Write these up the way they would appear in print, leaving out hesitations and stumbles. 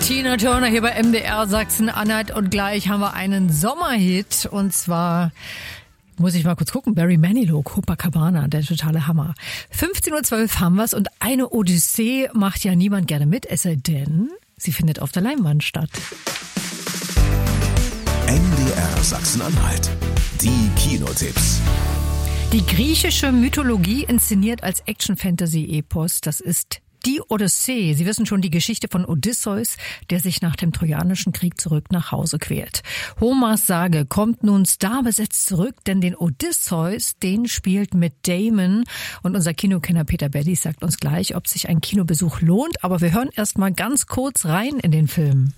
Tina Turner hier bei MDR Sachsen-Anhalt und gleich haben wir einen Sommerhit und zwar, muss ich mal kurz gucken, Barry Manilow, Copacabana, der totale Hammer. 15.12 Uhr haben wir's und eine Odyssee macht ja niemand gerne mit, es sei denn, sie findet auf der Leinwand statt. MDR Sachsen-Anhalt, die Kinotipps. Die griechische Mythologie inszeniert als Action-Fantasy-Epos, das ist die Odyssee. Sie wissen schon die Geschichte von Odysseus, der sich nach dem Trojanischen Krieg zurück nach Hause quält. Homers Sage kommt nun starbesetzt zurück, denn den Odysseus, den spielt Matt Damon. Und unser Kinokenner Peter Beddies sagt uns gleich, ob sich ein Kinobesuch lohnt. Aber wir hören erst mal ganz kurz rein in den Film.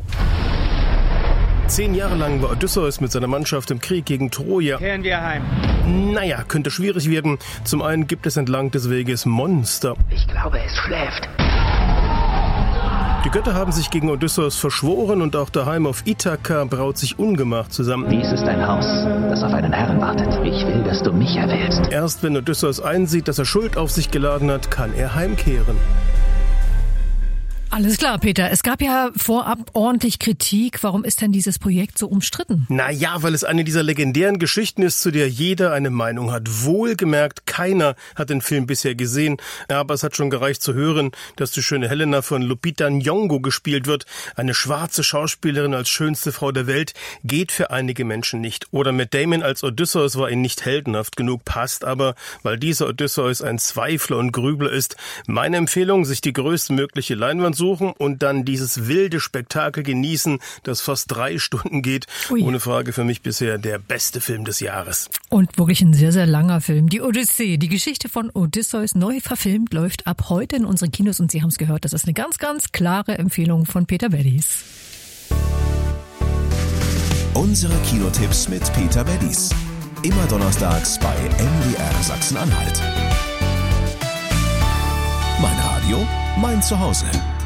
10 Jahre lang war Odysseus mit seiner Mannschaft im Krieg gegen Troja. Kehren wir heim. Naja, könnte schwierig werden. Zum einen gibt es entlang des Weges Monster. Ich glaube, es schläft. Die Götter haben sich gegen Odysseus verschworen und auch daheim auf Ithaka braut sich Ungemach zusammen. Dies ist ein Haus, das auf einen Herrn wartet. Ich will, dass du mich erwählst. Erst wenn Odysseus einsieht, dass er Schuld auf sich geladen hat, kann er heimkehren. Alles klar, Peter. Es gab ja vorab ordentlich Kritik. Warum ist denn dieses Projekt so umstritten? Naja, weil es eine dieser legendären Geschichten ist, zu der jeder eine Meinung hat. Wohlgemerkt, keiner hat den Film bisher gesehen. Aber es hat schon gereicht zu hören, dass die schöne Helena von Lupita Nyong'o gespielt wird. Eine schwarze Schauspielerin als schönste Frau der Welt geht für einige Menschen nicht. Oder Matt Damon als Odysseus war ihnen nicht heldenhaft genug, passt aber, weil dieser Odysseus ein Zweifler und Grübler ist. Meine Empfehlung, sich die größtmögliche Leinwand suchen und dann dieses wilde Spektakel genießen, das fast 3 Stunden geht. Ui. Ohne Frage für mich bisher der beste Film des Jahres. Und wirklich ein sehr, sehr langer Film. Die Odyssee, die Geschichte von Odysseus, neu verfilmt, läuft ab heute in unseren Kinos und Sie haben es gehört, das ist eine ganz, ganz klare Empfehlung von Peter Beddies. Unsere Kinotipps mit Peter Beddies. Immer donnerstags bei MDR Sachsen-Anhalt. Mein Radio, mein Zuhause.